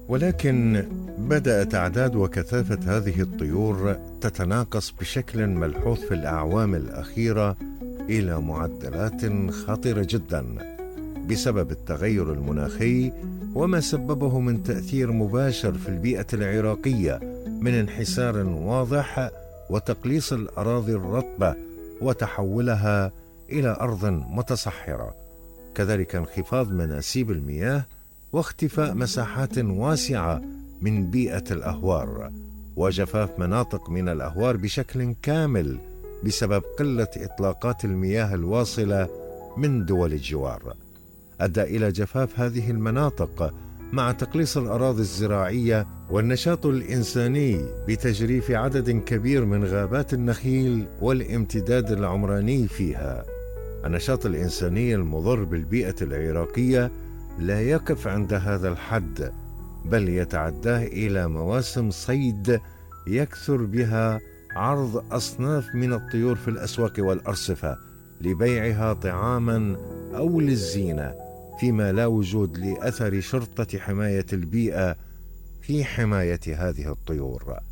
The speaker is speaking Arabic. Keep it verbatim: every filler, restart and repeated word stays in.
ولكن بدأت أعداد وكثافة هذه الطيور تتناقص بشكل ملحوظ في الأعوام الأخيرة إلى معدلات خطيرة جدا بسبب التغير المناخي، وما سببه من تأثير مباشر في البيئة العراقية من انحسار واضح وتقليص الأراضي الرطبة وتحولها إلى أرض متصحرة، كذلك انخفاض مناسيب المياه واختفاء مساحات واسعة من بيئة الأهوار، وجفاف مناطق من الأهوار بشكل كامل بسبب قلة إطلاقات المياه الواصلة من دول الجوار، أدى إلى جفاف هذه المناطق مع تقليص الأراضي الزراعية والنشاط الإنساني بتجريف عدد كبير من غابات النخيل والامتداد العمراني فيها. النشاط الإنساني المضر بالبيئة العراقية لا يقف عند هذا الحد، بل يتعداه إلى مواسم صيد يكثر بها عرض أصناف من الطيور في الأسواق والأرصفة لبيعها طعاما أو للزينة، فيما لا وجود لأثر شرطة حماية البيئة في حماية هذه الطيور.